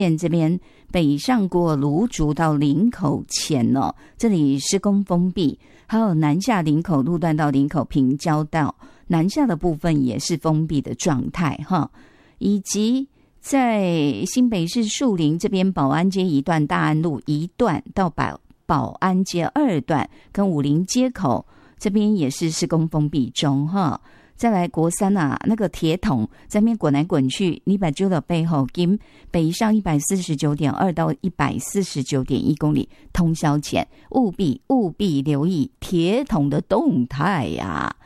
这边北上过芦竹到林口前哦，这里施工封闭，还有南下林口路段到林口平交道南下的部分也是封闭的状态哈，以及在新北市树林这边保安街一段、大安路一段到保安街2段跟武林街口这边也是施工封闭中哈。再来国三啊，那个铁桶在那边滚来滚去，你把揪到背后，经北上 149.2 到 149.1 公里通宵前，务必留意铁桶的动态呀。